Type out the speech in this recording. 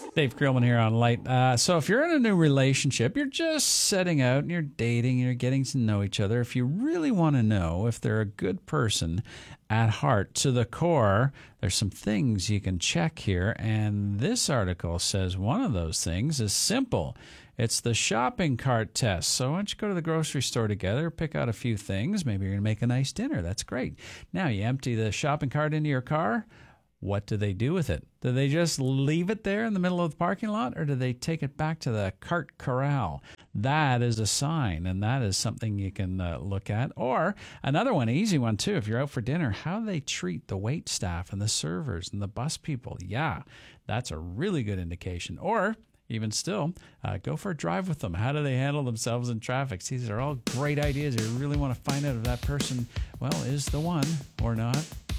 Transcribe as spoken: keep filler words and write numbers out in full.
Dave Krillman here on Light. Uh, so if you're in a new relationship, you're just setting out and you're dating and you're getting to know each other. If you really want to know if they're a good person at heart to the core, there's some things you can check here. And this article says one of those things is simple. It's the shopping cart test. So why don't you go to the grocery store together, pick out a few things. Maybe you're going to make a nice dinner. That's great. Now you empty the shopping cart into your car. What do they do with it? Do they just leave it there in the middle of the parking lot, or do they take it back to the cart corral? That is a sign, and that is something you can uh, look at. Or another one, easy one too, if you're out for dinner, how they treat the wait staff and the servers and the bus people. Yeah, that's a really good indication. Or even still, uh, go for a drive with them. How do they handle themselves in traffic? See, these are all great ideas. You really want to find out if that person, well, is the one or not.